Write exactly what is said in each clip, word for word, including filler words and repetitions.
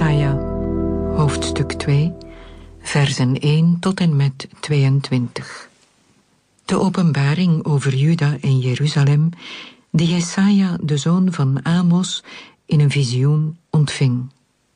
Jesaja, hoofdstuk twee, versen één tot en met tweeëntwintig. De openbaring over Juda en Jeruzalem, die Jesaja, de zoon van Amos, in een visioen ontving.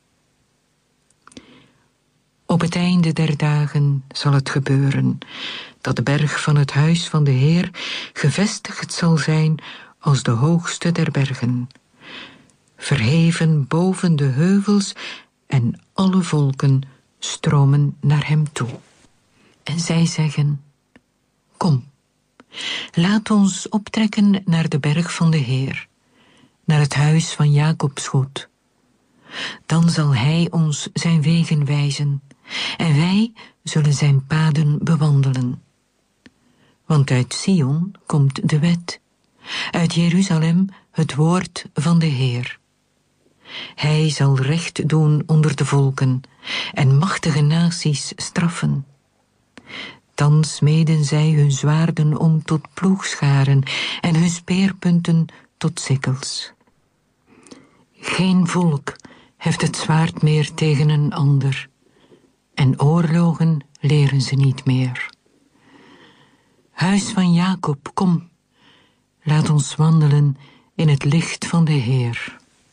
Op het einde der dagen zal het gebeuren, dat de berg van het huis van de Heer gevestigd zal zijn als de hoogste der bergen, verheven boven de heuvels, en alle volken stromen naar hem toe. En zij zeggen: Kom, laat ons optrekken naar de berg van de Heer, naar het huis van Jacobs God. Dan zal hij ons zijn wegen wijzen, en wij zullen zijn paden bewandelen. Want uit Sion komt de wet, uit Jeruzalem het woord van de Heer. Hij zal recht doen onder de volken en machtige naties straffen. Dan smeden zij hun zwaarden om tot ploegscharen en hun speerpunten tot sikkels. Geen volk heft het zwaard meer tegen een ander, en oorlogen leren ze niet meer. Huis van Jacob, kom, laat ons wandelen in het licht van de Heer.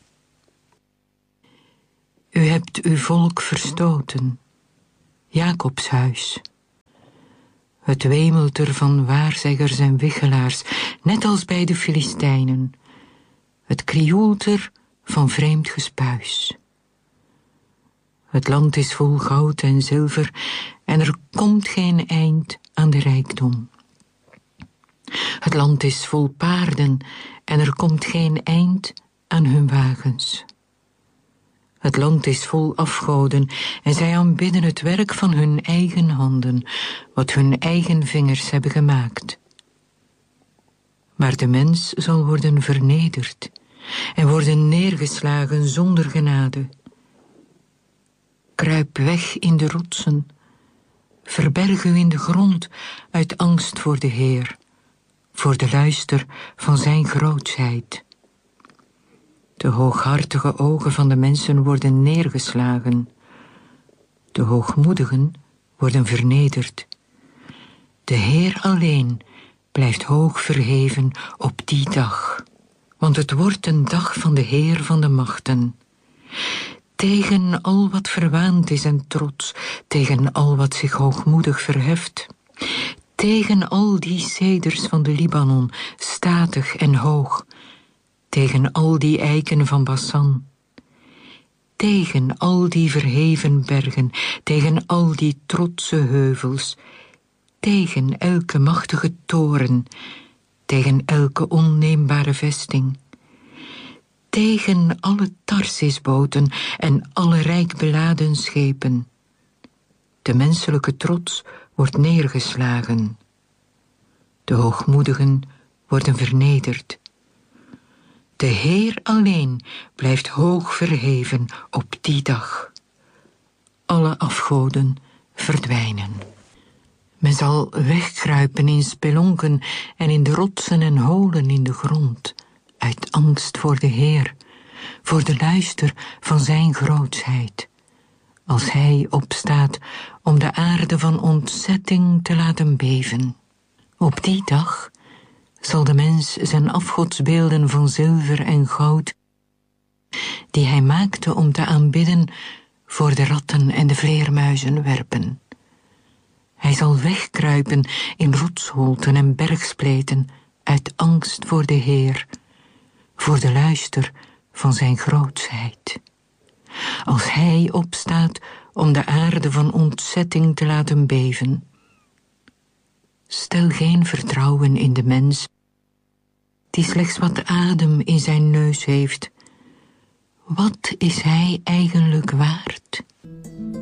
U hebt uw volk verstoten, Jacobs huis. Het wemelt er van waarzeggers en wichelaars, net als bij de Filistijnen. Het krioelt er van vreemd gespuis. Het land is vol goud en zilver, en er komt geen eind aan de rijkdom. Het land is vol paarden, en er komt geen eind aan hun wagens. Het land is vol afgoden, en zij aanbidden het werk van hun eigen handen, wat hun eigen vingers hebben gemaakt. Maar de mens zal worden vernederd en worden neergeslagen zonder genade. Kruip weg in de rotsen, verberg u in de grond uit angst voor de Heer, voor de luister van zijn grootsheid. De hooghartige ogen van de mensen worden neergeslagen. De hoogmoedigen worden vernederd. De Heer alleen blijft hoog verheven op die dag. Want het wordt een dag van de Heer van de machten. Tegen al wat verwaand is en trots, tegen al wat zich hoogmoedig verheft, tegen al die ceders van de Libanon, statig en hoog, tegen al die eiken van Basan, tegen al die verheven bergen, tegen al die trotse heuvels, tegen elke machtige toren, tegen elke onneembare vesting, tegen alle Tarsisboten en alle rijk beladen schepen. De menselijke trots wordt neergeslagen. De hoogmoedigen worden vernederd. De Heer alleen blijft hoog verheven op die dag. Alle afgoden verdwijnen. Men zal wegkruipen in spelonken en in de rotsen en holen in de grond, uit angst voor de Heer, voor de luister van zijn grootsheid, als hij opstaat om de aarde van ontzetting te laten beven. Op die dag zal de mens zijn afgodsbeelden van zilver en goud, die hij maakte om te aanbidden, voor de ratten en de vleermuizen werpen. Hij zal wegkruipen in rotsholten en bergspleten, uit angst voor de Heer, voor de luister van zijn grootsheid. Als hij opstaat om de aarde van ontzetting te laten beven. Stel geen vertrouwen in de mens, die slechts wat adem in zijn neus heeft. Wat is hij eigenlijk waard?